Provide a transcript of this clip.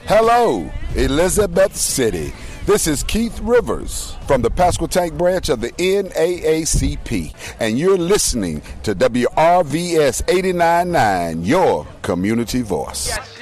Hello, Elizabeth City. This is Keith Rivers from the Pasquotank branch of the NAACP, and you're listening to WRVS 89.9, your community voice.